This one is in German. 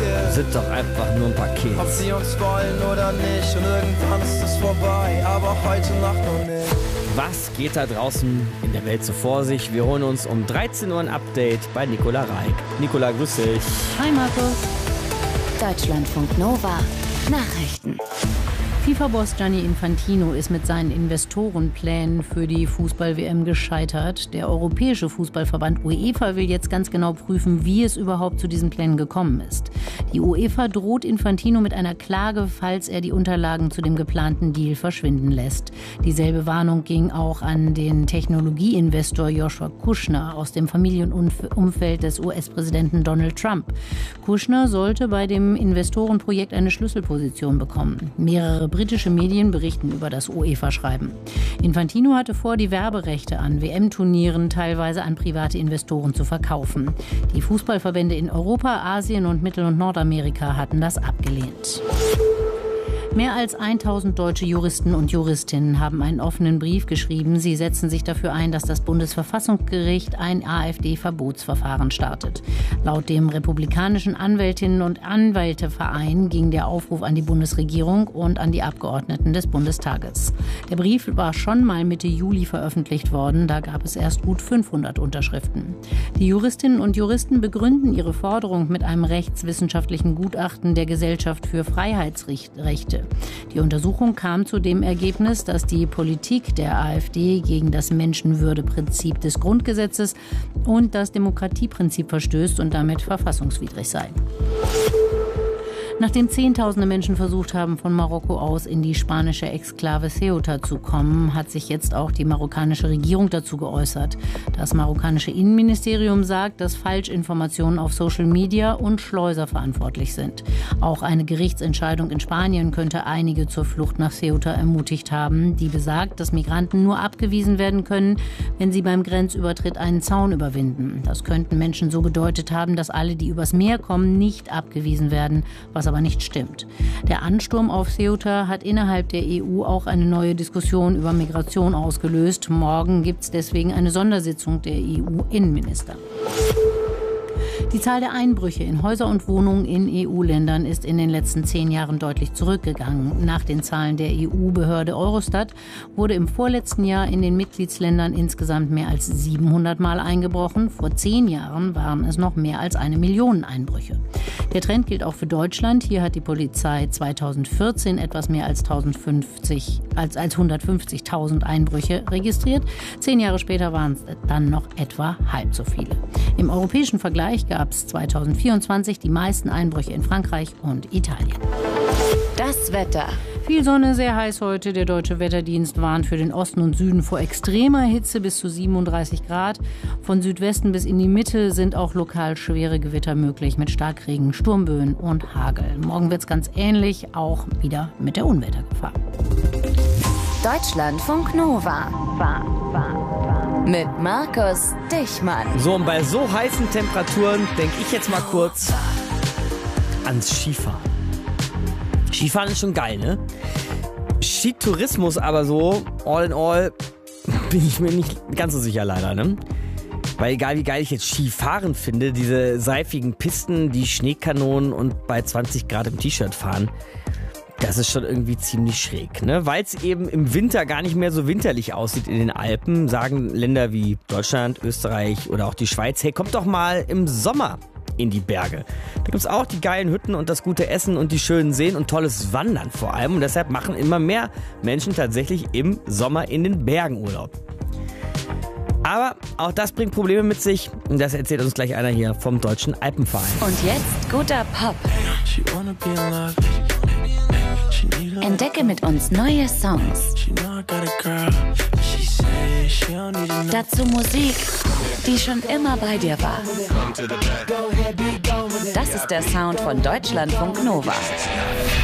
Wir sind doch einfach nur ein paar Kids. Ob sie uns wollen oder nicht, und irgendwann ist es vorbei, aber heute Nacht noch nicht. Was geht da draußen in der Welt so vor sich? Wir holen uns um 13 Uhr ein Update bei Nicola Reik. Nicola, grüß dich. Hi Markus. Deutschlandfunk Nova. Nachrichten. FIFA-Boss Gianni Infantino ist mit seinen Investorenplänen für die Fußball-WM gescheitert. Der Europäische Fußballverband UEFA will jetzt ganz genau prüfen, wie es überhaupt zu diesen Plänen gekommen ist. Die UEFA droht Infantino mit einer Klage, falls er die Unterlagen zu dem geplanten Deal verschwinden lässt. Dieselbe Warnung ging auch an den Technologieinvestor Joshua Kushner aus dem Familienumfeld des US-Präsidenten Donald Trump. Kushner sollte bei dem Investorenprojekt eine Schlüsselposition bekommen. Mehrere britische Medien berichten über das UEFA-Schreiben. Infantino hatte vor, die Werberechte an WM-Turnieren teilweise an private Investoren zu verkaufen. Die Fußballverbände in Europa, Asien und Mittel- und Nordamerika hatten das abgelehnt. Mehr als 1000 deutsche Juristen und Juristinnen haben einen offenen Brief geschrieben. Sie setzen sich dafür ein, dass das Bundesverfassungsgericht ein AfD-Verbotsverfahren startet. Laut dem republikanischen Anwältinnen- und Anwälteverein ging der Aufruf an die Bundesregierung und an die Abgeordneten des Bundestages. Der Brief war schon mal Mitte Juli veröffentlicht worden. Da gab es erst gut 500 Unterschriften. Die Juristinnen und Juristen begründen ihre Forderung mit einem rechtswissenschaftlichen Gutachten der Gesellschaft für Freiheitsrechte. Die Untersuchung kam zu dem Ergebnis, dass die Politik der AfD gegen das Menschenwürdeprinzip des Grundgesetzes und das Demokratieprinzip verstößt und damit verfassungswidrig sei. Nachdem Zehntausende Menschen versucht haben, von Marokko aus in die spanische Exklave Ceuta zu kommen, hat sich jetzt auch die marokkanische Regierung dazu geäußert. Das marokkanische Innenministerium sagt, dass Falschinformationen auf Social Media und Schleuser verantwortlich sind. Auch eine Gerichtsentscheidung in Spanien könnte einige zur Flucht nach Ceuta ermutigt haben, die besagt, dass Migranten nur abgewiesen werden können, wenn sie beim Grenzübertritt einen Zaun überwinden. Das könnten Menschen so gedeutet haben, dass alle, die übers Meer kommen, nicht abgewiesen werden, was aber nicht stimmt. Der Ansturm auf Ceuta hat innerhalb der EU auch eine neue Diskussion über Migration ausgelöst. Morgen gibt es deswegen eine Sondersitzung der EU-Innenminister. Die Zahl der Einbrüche in Häuser und Wohnungen in EU-Ländern ist in den letzten 10 Jahren deutlich zurückgegangen. Nach den Zahlen der EU-Behörde Eurostat wurde im vorletzten Jahr in den Mitgliedsländern insgesamt mehr als 700 Mal eingebrochen. Vor 10 Jahren waren es noch mehr als 1 Million Einbrüche. Der Trend gilt auch für Deutschland. Hier hat die Polizei 2014 etwas mehr als 150.000 Einbrüche registriert. 10 Jahre später waren es dann noch etwa halb so viele. Im europäischen Vergleich gab es 2024 die meisten Einbrüche in Frankreich und Italien. Das Wetter. Viel Sonne, sehr heiß heute. Der Deutsche Wetterdienst warnt für den Osten und Süden vor extremer Hitze bis zu 37 Grad. Von Südwesten bis in die Mitte sind auch lokal schwere Gewitter möglich mit Starkregen, Sturmböen und Hagel. Morgen wird es ganz ähnlich, auch wieder mit der Unwettergefahr. Deutschlandfunk Nova. Mit Markus Dichmann. So, und bei so heißen Temperaturen denke ich jetzt mal kurz ans Skifahren. Skifahren ist schon geil, ne? Skitourismus aber so, all in all, bin ich mir nicht ganz so sicher leider, ne? Weil egal wie geil ich jetzt Skifahren finde, diese seifigen Pisten, die Schneekanonen und bei 20 Grad im T-Shirt fahren, das ist schon irgendwie ziemlich schräg, ne? Weil es eben im Winter gar nicht mehr so winterlich aussieht in den Alpen, sagen Länder wie Deutschland, Österreich oder auch die Schweiz, hey, kommt doch mal im Sommer in die Berge. Da gibt es auch die geilen Hütten und das gute Essen und die schönen Seen und tolles Wandern vor allem. Und deshalb machen immer mehr Menschen tatsächlich im Sommer in den Bergen Urlaub. Aber auch das bringt Probleme mit sich. Und das erzählt uns gleich einer hier vom Deutschen Alpenverein. Und jetzt guter Pop. Entdecke mit uns neue Songs. Dazu Musik, die schon immer bei dir war. Das ist der Sound von Deutschlandfunk Nova.